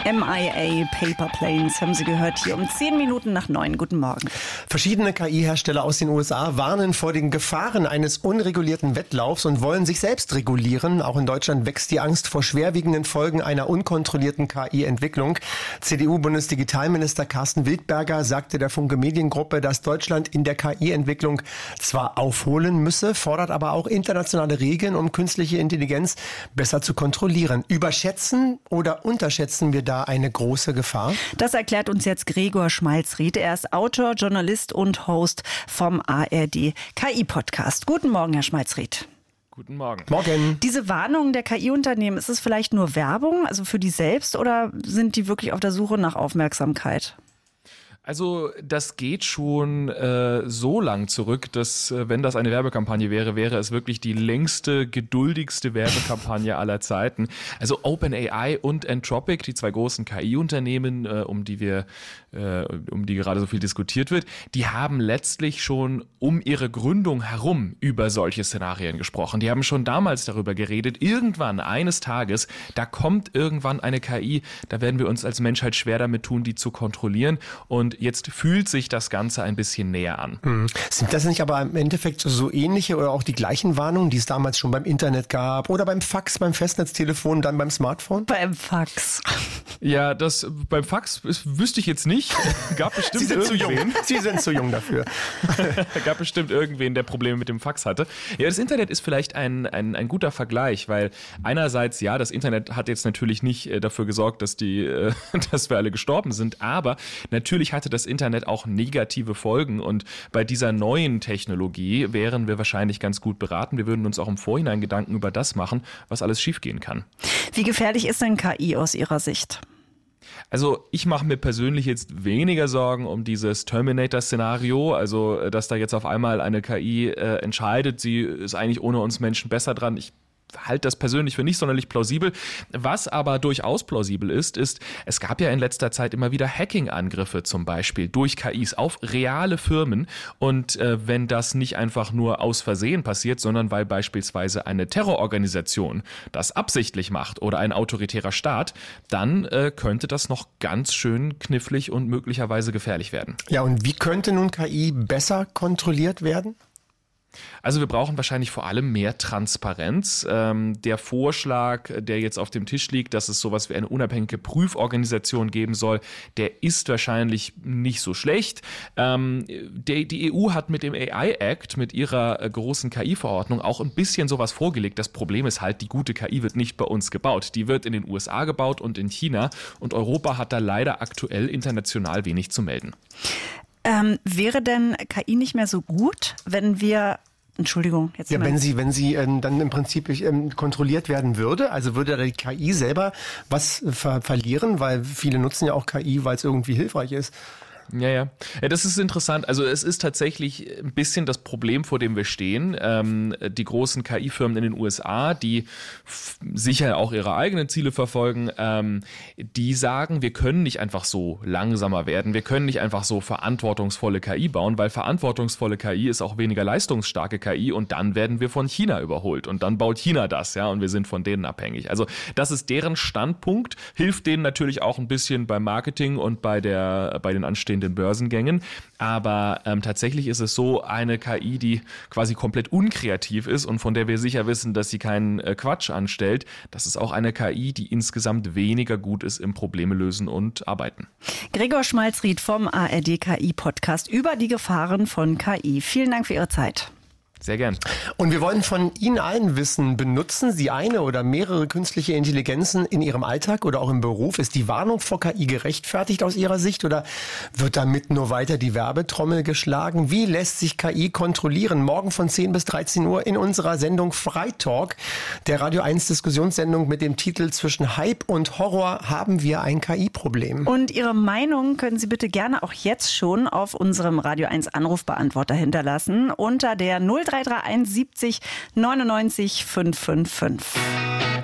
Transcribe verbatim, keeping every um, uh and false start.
M I A Paper Planes haben Sie gehört hier um zehn Minuten nach neun. Guten Morgen. Verschiedene K I-Hersteller aus den U S A warnen vor den Gefahren eines unregulierten Wettlaufs und wollen sich selbst regulieren. Auch in Deutschland wächst die Angst vor schwerwiegenden Folgen einer unkontrollierten K I-Entwicklung. C D U-Bundesdigitalminister Carsten Wildberger sagte der Funke Mediengruppe, dass Deutschland in der K I-Entwicklung zwar aufholen müsse, fordert aber auch internationale Regeln, um künstliche Intelligenz besser zu kontrollieren. Überschätzen oder unterschätzen wir da eine große Gefahr? Das erklärt uns jetzt Gregor Schmalzried. Er ist Autor, Journalist und Host vom A R D K I-Podcast. Guten Morgen, Herr Schmalzried. Guten Morgen. Morgen. Diese Warnungen der K I-Unternehmen, ist es vielleicht nur Werbung, also für die selbst, oder sind die wirklich auf der Suche nach Aufmerksamkeit? Also das geht schon äh, so lang zurück, dass äh, wenn das eine Werbekampagne wäre, wäre es wirklich die längste, geduldigste Werbekampagne aller Zeiten. Also OpenAI und Anthropic, die zwei großen K I-Unternehmen, äh, um die wir, äh, um die gerade so viel diskutiert wird, die haben letztlich schon um ihre Gründung herum über solche Szenarien gesprochen. Die haben schon damals darüber geredet, irgendwann eines Tages, da kommt irgendwann eine K I, da werden wir uns als Menschheit schwer damit tun, die zu kontrollieren, und jetzt fühlt sich das Ganze ein bisschen näher an. Hm. Sind das nicht aber im Endeffekt so ähnliche oder auch die gleichen Warnungen, die es damals schon beim Internet gab oder beim Fax, beim Festnetztelefon, dann beim Smartphone? Beim Fax. Ja, das beim Fax das wüsste ich jetzt nicht. Gab bestimmt Sie sind zu jung. irgendwen. Sie sind zu jung dafür. Gab bestimmt irgendwen, der Probleme mit dem Fax hatte. Ja, das Internet ist vielleicht ein, ein, ein guter Vergleich, weil einerseits, ja, das Internet hat jetzt natürlich nicht äh, dafür gesorgt, dass die, äh, dass wir alle gestorben sind, aber natürlich hatte das Internet auch negative Folgen, und bei dieser neuen Technologie wären wir wahrscheinlich ganz gut beraten. Wir würden uns auch im Vorhinein Gedanken über das machen, was alles schiefgehen kann. Wie gefährlich ist denn K I aus Ihrer Sicht? Also ich mache mir persönlich jetzt weniger Sorgen um dieses Terminator-Szenario, also dass da jetzt auf einmal eine K I äh, entscheidet, sie ist eigentlich ohne uns Menschen besser dran. Ich halte das persönlich für nicht sonderlich plausibel. Was aber durchaus plausibel ist, ist, es gab ja in letzter Zeit immer wieder Hacking-Angriffe zum Beispiel durch K Is auf reale Firmen, und äh, wenn das nicht einfach nur aus Versehen passiert, sondern weil beispielsweise eine Terrororganisation das absichtlich macht oder ein autoritärer Staat, dann äh, könnte das noch ganz schön knifflig und möglicherweise gefährlich werden. Ja, und wie könnte nun K I besser kontrolliert werden? Also wir brauchen wahrscheinlich vor allem mehr Transparenz. Ähm, der Vorschlag, der jetzt auf dem Tisch liegt, dass es sowas wie eine unabhängige Prüforganisation geben soll, der ist wahrscheinlich nicht so schlecht. Ähm, der, die E U hat mit dem A I-Act, mit ihrer äh, großen K I-Verordnung auch ein bisschen sowas vorgelegt. Das Problem ist halt, die gute K I wird nicht bei uns gebaut. Die wird in den U S A gebaut und in China, und Europa hat da leider aktuell international wenig zu melden. Ähm, wäre denn K I nicht mehr so gut, wenn wir, Entschuldigung, jetzt Ja, mal. wenn sie, wenn sie ähm, dann im Prinzip ähm, kontrolliert werden würde, also würde die K I selber was ver- verlieren, weil viele nutzen ja auch K I, weil es irgendwie hilfreich ist. Ja, ja. Ja, das ist interessant. Also es ist tatsächlich ein bisschen das Problem, vor dem wir stehen. Ähm, die großen K I-Firmen in den U S A, die f- sicher auch ihre eigenen Ziele verfolgen, ähm, die sagen, wir können nicht einfach so langsamer werden. Wir können nicht einfach so verantwortungsvolle K I bauen, weil verantwortungsvolle K I ist auch weniger leistungsstarke K I, und dann werden wir von China überholt. Und dann baut China das, ja, und wir sind von denen abhängig. Also das ist deren Standpunkt, hilft denen natürlich auch ein bisschen beim Marketing und bei der, bei den anstehenden den Börsengängen, aber ähm, tatsächlich ist es so, eine K I, die quasi komplett unkreativ ist und von der wir sicher wissen, dass sie keinen äh, Quatsch anstellt, das ist auch eine K I, die insgesamt weniger gut ist im Probleme lösen und arbeiten. Gregor Schmalzried vom A R D K I-Podcast über die Gefahren von K I. Vielen Dank für Ihre Zeit. Sehr gern. Und wir wollen von Ihnen allen wissen, benutzen Sie eine oder mehrere künstliche Intelligenzen in Ihrem Alltag oder auch im Beruf? Ist die Warnung vor K I gerechtfertigt aus Ihrer Sicht, oder wird damit nur weiter die Werbetrommel geschlagen? Wie lässt sich K I kontrollieren? Morgen von zehn bis dreizehn Uhr in unserer Sendung Freitalk, der Radio eins Diskussionssendung mit dem Titel Zwischen Hype und Horror haben wir ein K I-Problem. Und Ihre Meinung können Sie bitte gerne auch jetzt schon auf unserem Radio eins Anrufbeantworter hinterlassen unter der null drei drei eins siebzig neunundneunzig fünfhundertfünfundfünfzig.